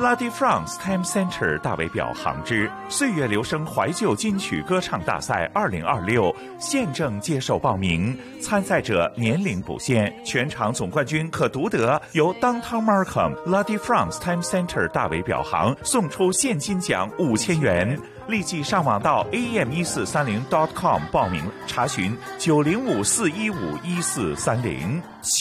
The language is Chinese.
La de France Time Center 大为表行之岁月留声怀旧金曲歌唱大赛2026现正接受报名，参赛者年龄不限，全场总冠军可独得由 Downtown Markham La de France Time Center 大为表行送出现金奖5000元。立即上网到 am1430.com 报名查询905-415-1430。